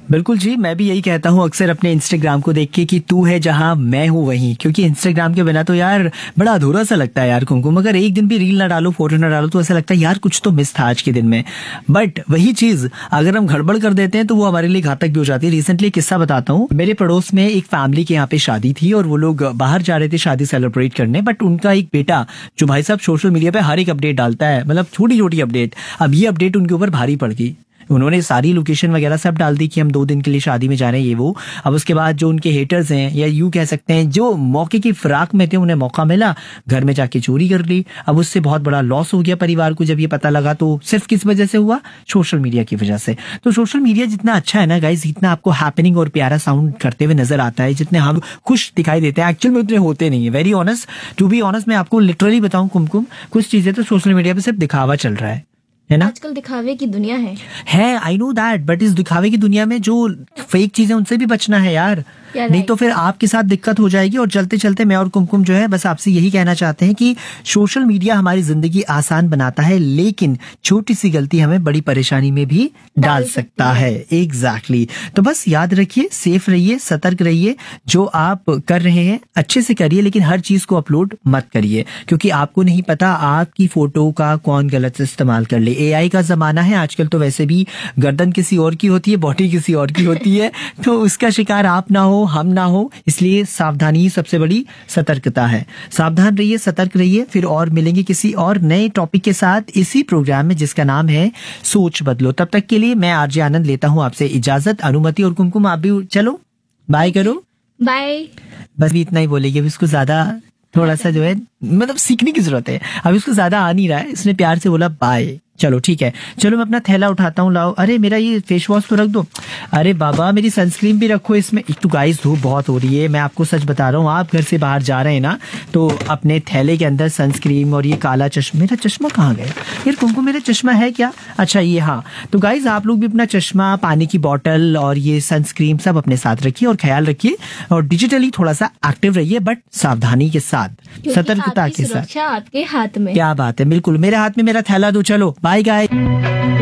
बिल्कुल जी, मैं भी यही कहता हूँ अक्सर अपने इंस्टाग्राम को देख के कि तू है जहाँ मैं हूँ वहीं, क्योंकि इंस्टाग्राम के बिना तो यार बड़ा अधूरा सा लगता है यार कुमकुम। अगर एक दिन भी रील ना डालो, फोटो ना डालो, तो ऐसा लगता है यार कुछ तो मिस था आज के दिन में। बट वही चीज अगर हम गड़बड़ कर देते हैं तो वो हमारे लिए घातक भी हो जाती है। रिसेंटली किस्सा बताता हूँ, मेरे पड़ोस में एक फैमिली के यहाँ पे शादी थी और वो लोग बाहर जा रहे थे शादी सेलिब्रेट करने, बट उनका एक बेटा जो भाई साहब सोशल मीडिया पे हर एक अपडेट डालता है, मतलब छोटी छोटी अपडेट। अब ये अपडेट उनके ऊपर भारी पड़ गई, उन्होंने सारी लोकेशन वगैरह सब डाल दी कि हम 2 दिन के लिए शादी में जा रहे हैं, ये वो। अब उसके बाद जो उनके हेटर्स हैं, या यूं कह सकते हैं जो मौके की फिराक में थे, उन्हें मौका मिला, घर में जाके चोरी कर ली। अब उससे बहुत बड़ा लॉस हो गया परिवार को जब ये पता लगा। तो सिर्फ किस वजह से हुआ? सोशल मीडिया की वजह से। तो सोशल मीडिया जितना अच्छा है ना गाइस, जितना आपको हैपनिंग और प्यारा साउंड करते हुए नजर आता है, जितने हम खुश दिखाई देते हैं, एक्चुअल में उतने होते नहीं है। Very honest, to be honest, मैं आपको लिटरली बताऊं कुमकुम, कुछ चीजें तो सोशल मीडिया पे सिर्फ दिखावा चल रहा है ना? आजकल दिखावे की दुनिया है, आई नो दैट, बट इस दिखावे की दुनिया में जो फेक चीजें उनसे भी बचना है यार, नहीं तो फिर आपके साथ दिक्कत हो जाएगी। और चलते चलते मैं और कुमकुम जो है बस आपसे यही कहना चाहते हैं कि सोशल मीडिया हमारी जिंदगी आसान बनाता है, लेकिन छोटी सी गलती हमें बड़ी परेशानी में भी डाल सकता है। एग्जैक्टली। तो बस याद रखिए, सेफ रहिए, सतर्क रहिए, जो आप कर रहे हैं अच्छे से करिए, लेकिन हर चीज को अपलोड मत करिए, क्योंकि आपको नहीं पता आपकी फोटो का कौन गलत इस्तेमाल कर ले। एआई का जमाना है आजकल, तो वैसे भी गर्दन किसी और की होती है, बॉडी किसी और की होती है, तो उसका शिकार आप ना हो, हम ना हो, इसलिए सावधानी ही सबसे बड़ी सतर्कता है। सावधान रहिए, सतर्क रहिए। फिर और मिलेंगे किसी और नए टॉपिक के साथ इसी प्रोग्राम में, जिसका नाम है सोच बदलो। तब तक के लिए मैं आरजे आनंद लेता हूं आपसे इजाजत, अनुमति। और कुमकुम आप भी चलो, बाय करो। बाय। बस भी इतना ही बोलेगी, अब इसको ज्यादा थोड़ा सा जो है मतलब सीखने की जरूरत है, अब इसको ज्यादा आ नहीं रहा है, इसने प्यार से बोला बाय। चलो ठीक है, चलो मैं अपना थैला उठाता हूँ, लाओ। अरे मेरा ये फेस वॉश तो रख दो। अरे बाबा मेरी सनस्क्रीन भी रखो इसमें। एक तो गाइस धूप बहुत हो रही है, मैं आपको सच बता रहा हूँ, आप घर से बाहर जा रहे हैं ना, तो अपने थैले के अंदर सनस्क्रीन और ये काला चश्मा, मेरा चश्मा कहाँ गया यार कुमकुम, मेरा चश्मा है क्या? अच्छा ये, हाँ। तो गाइस आप लोग भी अपना चश्मा, पानी की बोतल और ये सनस्क्रीन सब अपने साथ रखिए और ख्याल रखिए, और डिजिटली थोड़ा सा एक्टिव रहिए, बट सावधानी के साथ, सतर्कता के साथ। आपके हाथ में। क्या बात है, बिल्कुल। मेरे हाथ में मेरा थैला दो, चलो बाय गाइस।